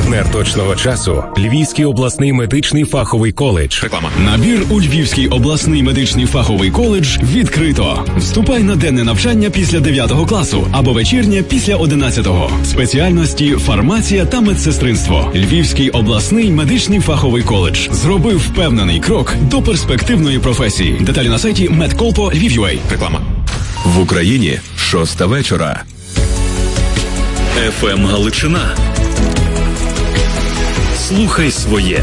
Партнер точного часу – Львівський обласний медичний фаховий коледж. Реклама. Набір у Львівський обласний медичний фаховий коледж відкрито. Вступай на денне навчання після 9 класу або вечірнє після 11-го. Спеціальності фармація та медсестринство. Львівський обласний медичний фаховий коледж зробив впевнений крок до перспективної професії. Деталі на сайті medcolpo.lviv.ua. Реклама. В Україні 6 вечора. ФМ Галичина. Слухай своє.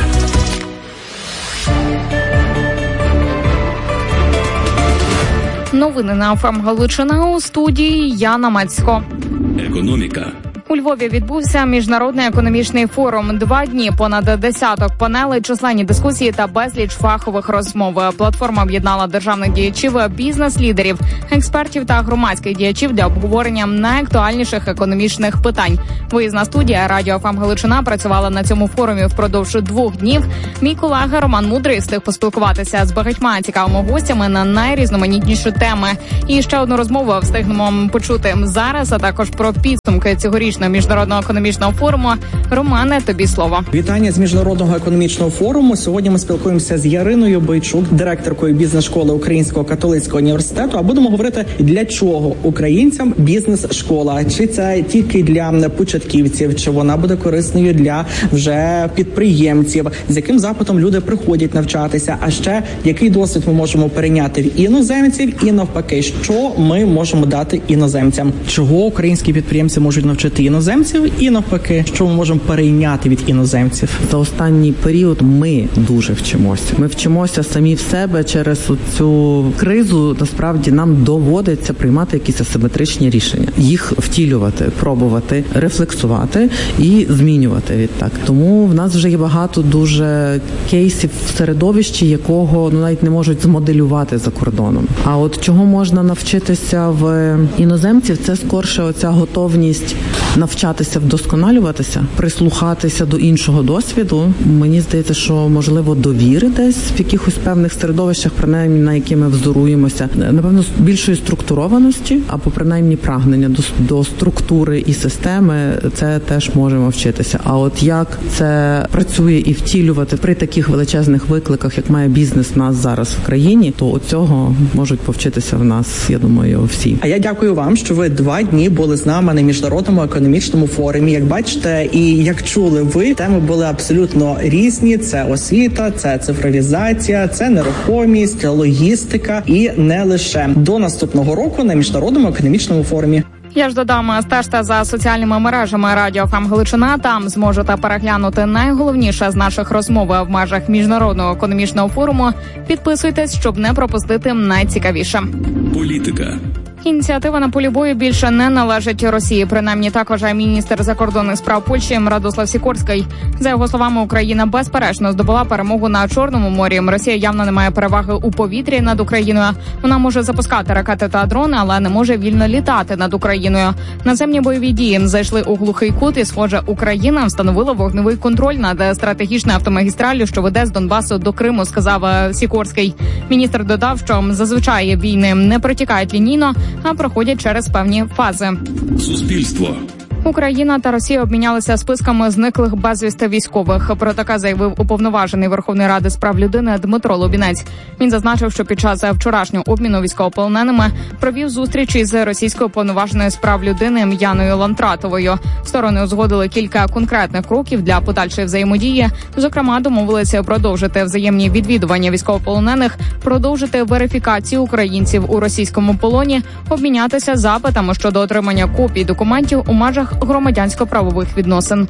Новини на ФМ Галичина, у студії Яна Мацько. Економіка. У Львові відбувся міжнародний економічний форум. 2 дні, понад десяток панелей, численні дискусії та безліч фахових розмов. Платформа об'єднала державних діячів, бізнес-лідерів, експертів та громадських діячів для обговорення найактуальніших економічних питань. Виїзна студія Радіо ФМ Галичина працювала на цьому форумі впродовж 2 днів. Мій колега Роман Мудрий встиг поспілкуватися з багатьма цікавими гостями на найрізноманітніші теми. І ще одну розмову встигнемо почути зараз, а також про підсумки цьогорічного міжнародного економічного форуму. Романе, тобі слово. Вітання з міжнародного економічного форуму. Сьогодні ми спілкуємося з Яриною Бойчук, директоркою бізнес-школи Українського католицького університету. А будемо говорити, для чого українцям бізнес-школа. Чи це тільки для початківців, чи вона буде корисною для вже підприємців, з яким запитом люди приходять навчатися, а ще який досвід ми можемо перейняти в іноземців і навпаки, що ми можемо дати іноземцям. Чого українські підприємці можуть навчити іноземців і навпаки, що ми можемо перейняти від іноземців. За останній період ми дуже вчимося. Ми вчимося самі в себе через цю кризу. Насправді нам доводиться приймати якісь асиметричні рішення, їх втілювати, пробувати, рефлексувати і змінювати відтак. Тому в нас вже є багато дуже кейсів в середовищі, якого навіть не можуть змоделювати за кордоном. А от чого можна навчитися в іноземців, це скорше оця готовність навчатися, вдосконалюватися, прислухатися до іншого досвіду. Мені здається, що можливо довіри десь в якихось певних середовищах, принаймні на які ми взоруємося. Напевно, більшої структурованості або принаймні прагнення до структури і системи, це теж можемо вчитися. А от як це працює і втілювати при таких величезних викликах, як має бізнес в нас зараз в країні, то от цього можуть повчитися в нас, я думаю, всі. А я дякую вам, що ви 2 дні були з нами на міжнародному економічному форумі. Як бачите і як чули ви, теми були абсолютно різні. Це освіта, це цифровізація, це нерухомість, логістика і не лише. До наступного року на міжнародному економічному форумі. Я ж додам, стежте за соціальними мережами Радіо ФМ Галичина. Там зможете переглянути найголовніше з наших розмов в межах міжнародного економічного форуму. Підписуйтесь, щоб не пропустити найцікавіше. Політика. Ініціатива на полі бою більше не належить Росії. Принаймні так вважає міністр закордонних справ Польщі Радослав Сікорський. За його словами, Україна безперечно здобула перемогу на Чорному морі. Росія явно не має переваги у повітрі над Україною. Вона може запускати ракети та дрони, але не може вільно літати над Україною. Наземні бойові дії зайшли у глухий кут і, схоже, Україна встановила вогневий контроль над стратегічною автомагістраллю, що веде з Донбасу до Криму, сказав Сікорський. Міністр додав, що зазвичай війни не протікають лінійно, а проходять через певні фази. Суспільство. Україна та Росія обмінялися списками зниклих безвісти військових. Про таке заявив уповноважений Верховної Ради з прав людини Дмитро Лубінець. Він зазначив, що під час вчорашнього обміну військовополоненими провів зустріч із російською уповноваженою з прав людини Яною Лантратовою. Сторони узгодили кілька конкретних кроків для подальшої взаємодії. Зокрема, домовилися продовжити взаємні відвідування військовополонених, продовжити верифікацію українців у російському полоні, обмінятися запитами щодо отримання копій документів у межах громадянсько-правових відносин.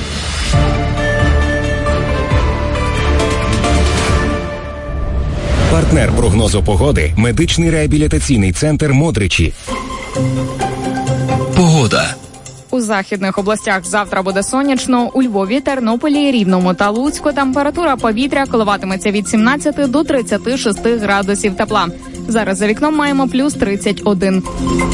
Партнер прогнозу погоди – медичний реабілітаційний центр «Модричі». Погода. У західних областях завтра буде сонячно. У Львові, Тернополі, Рівному та Луцьку температура повітря коливатиметься від 17 до 36 градусів тепла. Зараз за вікном маємо плюс 31.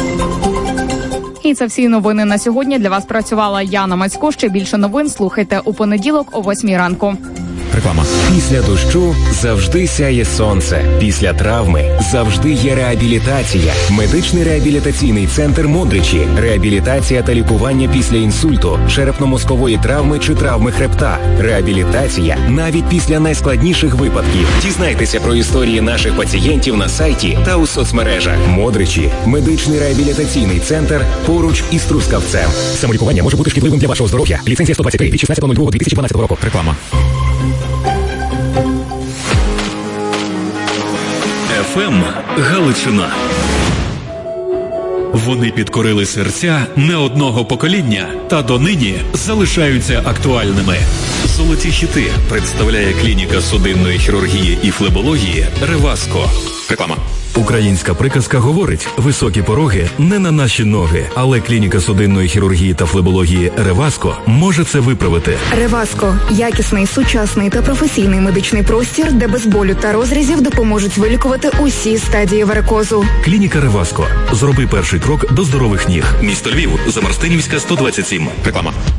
І це всі новини на сьогодні. Для вас працювала Яна Мацько. Ще більше новин слухайте у понеділок о 8 ранку. Реклама. Після дощу завжди сяє сонце. Після травми завжди є реабілітація. Медичний реабілітаційний центр «Модричі». Реабілітація та лікування після інсульту, черепно-мозкової травми чи травми хребта. Реабілітація навіть після найскладніших випадків. Дізнайтеся про історії наших пацієнтів на сайті та у соцмережах. «Модричі» – медичний реабілітаційний центр поруч із Трускавцем. Самолікування може бути шкідливим для вашого здоров'я. Ліцензія 123 від 16.02.2012 року. Реклама. ФМ Галичина. Вони підкорили серця не одного покоління та донині залишаються актуальними. Золоті хіти представляє клініка судинної хірургії і флебології «Реваско». Реклама. Українська приказка говорить: високі пороги не на наші ноги, але клініка судинної хірургії та флебології «Реваско» може це виправити. «Реваско» – якісний, сучасний та професійний медичний простір, де без болю та розрізів допоможуть вилікувати усі стадії варикозу. Клініка «Реваско». Зроби перший крок до здорових ніг. Місто Львів, Замарстинівська, 127. Реклама.